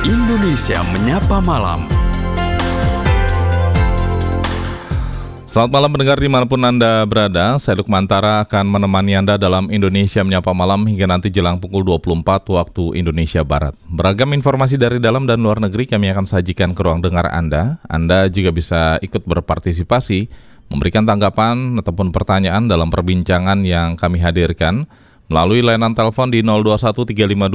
Indonesia Menyapa Malam. Selamat malam pendengar dimanapun Anda berada, saya Lukmantara akan menemani Anda dalam Indonesia Menyapa Malam hingga nanti jelang pukul 24 waktu Indonesia Barat. Beragam informasi dari dalam dan luar negeri kami akan sajikan ke ruang dengar Anda. Anda juga bisa ikut berpartisipasi, memberikan tanggapan ataupun pertanyaan dalam perbincangan yang kami hadirkan melalui layanan telepon di 021 352